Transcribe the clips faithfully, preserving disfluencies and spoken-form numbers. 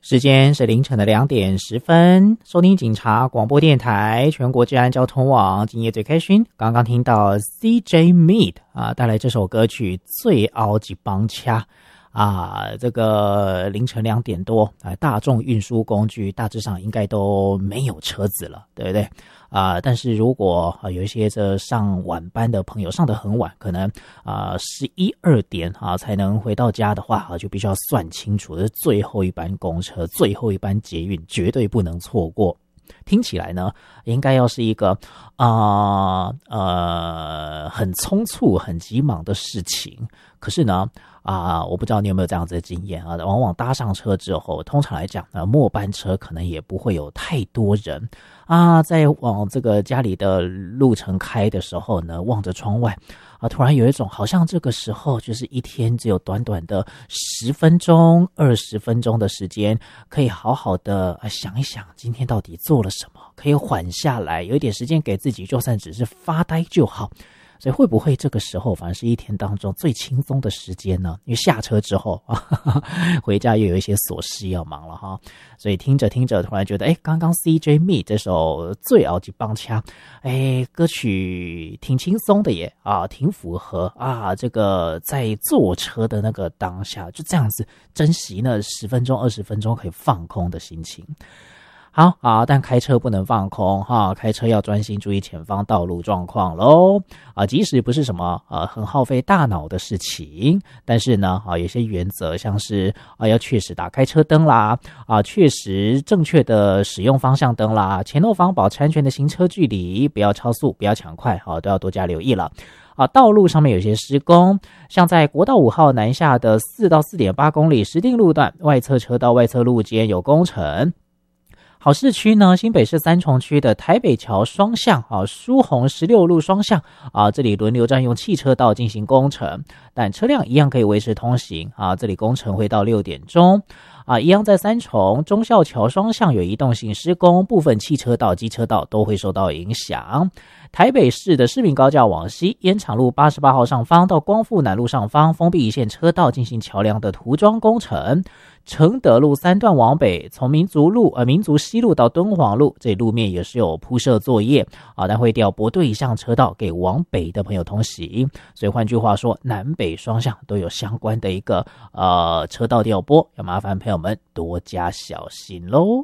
时间是凌晨的两点十分，收听警察广播电台全国治安交通网，今夜最开心。刚刚听到 C J Mead 啊带来这首歌曲《最熬几帮掐》啊，这个凌晨两点多啊，大众运输工具大致上应该都没有车子了，对不对？啊，但是如果啊有一些这上晚班的朋友上得很晚，可能啊十一二点啊才能回到家的话啊，就必须要算清楚，这是最后一班公车、最后一班捷运，绝对不能错过。听起来呢，应该要是一个啊 呃, 呃很匆促、很急忙的事情。可是呢，啊、呃，我不知道你有没有这样子的经验啊？往往搭上车之后，通常来讲呢，末班车可能也不会有太多人啊。在往这个家里的路程开的时候呢，望着窗外啊，突然有一种好像这个时候就是一天只有短短的十分钟、二十分钟的时间，可以好好的、啊、想一想今天到底做了什么，可以缓下来，有一点时间给自己，就算只是发呆就好。所以会不会这个时候反而是一天当中最轻松的时间呢？因为下车之后啊，回家又有一些琐事要忙了哈。所以听着听着，突然觉得，哎，刚刚 C J Me 这首最熬几棒掐，哎，歌曲挺轻松的耶啊，挺符合啊这个在坐车的那个当下，就这样子珍惜那十分钟、二十分钟可以放空的心情。好啊，但开车不能放空哈，开车要专心注意前方道路状况咯啊，即使不是什么呃很耗费大脑的事情，但是呢啊，有些原则像是啊要确实打开车灯啦，啊确实正确的使用方向灯啦，前后方保持安全的行车距离，不要超速，不要抢快啊，都要多加留意了。啊，道路上面有些施工，像在国道五号南下的四到四点八公里石碇路段，外侧车道外侧路间有工程。好市区呢，新北市三重区的台北桥双向啊，疏洪十六路双向啊，这里轮流占用汽车道进行工程，但车辆一样可以维持通行啊，这里工程会到六点钟啊，一样在三重忠孝桥双向有移动性施工，部分汽车道、机车道都会受到影响。台北市的市民高架往西，烟厂路八十八号上方到光复南路上方封闭一线车道进行桥梁的涂装工程。承德路三段往北，从民族路呃民族西路到敦煌路，这路面也是有铺设作业啊，但会调拨对一项车道给往北的朋友通行。所以换句话说，南北双向都有相关的一个呃车道调拨，要麻烦朋友们多加小心喽。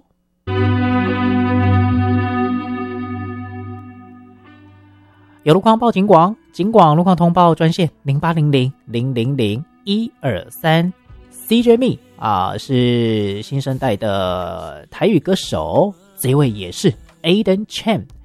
有路况报警广，警广路况通报专线零八零零零零零一二三。C J Me 啊，是新生代的台语歌手，这一位也是 Aiden Chen